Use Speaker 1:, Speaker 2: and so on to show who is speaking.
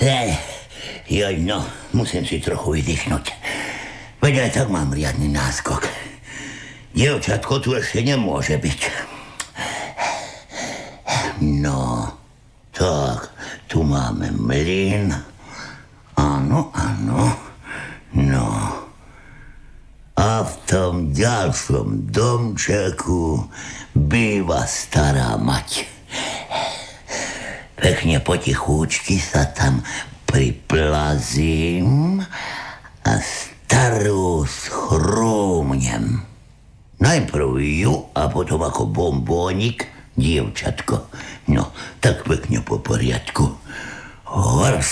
Speaker 1: Joj, no, musím si trochu vydýchnuť. Veď aj tak mám riadny náskok. Dievčatko tu ešte nemôže byť. No, tak, tu máme mlyn. Áno, no. A v tom ďalšom domčeku býva stará mať. Pekne potichúčky sa tam priplazím a starú schrúmnem. Najprv ju a potom ako bombónik dievčatko. No, tak pekne po poriadku.